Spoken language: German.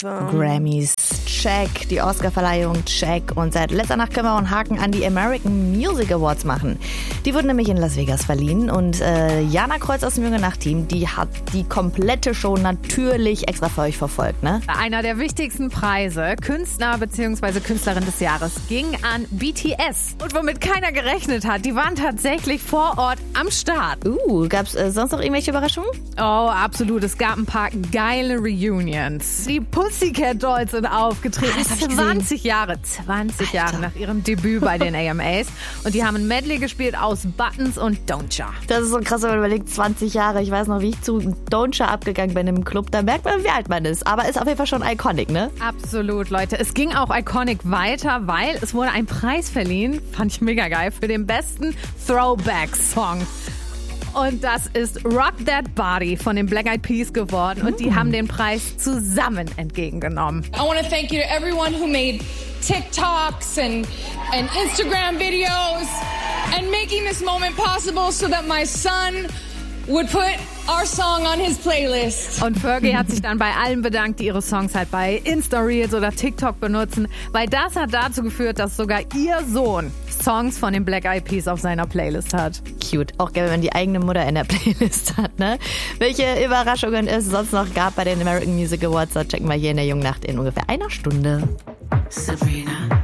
Grammys, check. Die Oscarverleihung, check. Und seit letzter Nacht können wir auch einen Haken an die American Music Awards machen. Die wurden nämlich in Las Vegas verliehen. Und Jana Kreuz aus dem Junge Nacht-Team, die hat die komplette Show natürlich extra für euch verfolgt, ne? Einer der wichtigsten Preise, Künstler bzw. Künstlerin des Jahres, ging an BTS. Und womit keiner gerechnet hat, die waren tatsächlich vor Ort am Start. Gab's sonst noch irgendwelche Überraschungen? Oh, absolut. Es gab ein paar geile Reunions. Die Pussycat Dolls sind aufgetreten. 20 Jahre nach ihrem Debüt bei den AMAs. Und die haben ein Medley gespielt aus Buttons und Don'tcha. Das ist so krass, wenn man überlegt, 20 Jahre. Ich weiß noch, wie ich zu Don'tcha abgegangen bin im Club. Da merkt man, wie alt man ist. Aber ist auf jeden Fall schon iconic, ne? Absolut, Leute. Es ging auch iconic weiter, weil es wurde ein Preis verliehen, fand ich mega geil, für den besten Throwback-Song. Und das ist Rock That Body von den Black Eyed Peas geworden. Und die haben den Preis zusammen entgegengenommen. I want to thank you to everyone who made TikToks and Instagram videos and making this moment possible so that my son would put our song on his playlist. Und Fergie hat sich dann bei allen bedankt, die ihre Songs halt bei Insta-Reels oder TikTok benutzen, weil das hat dazu geführt, dass sogar ihr Sohn Songs von den Black Eyed Peas auf seiner Playlist hat. Cute. Auch geil, wenn man die eigene Mutter in der Playlist hat, ne? Welche Überraschungen es sonst noch gab bei den American Music Awards, da checken wir hier in der Jungen Nacht in ungefähr einer Stunde. Sabrina.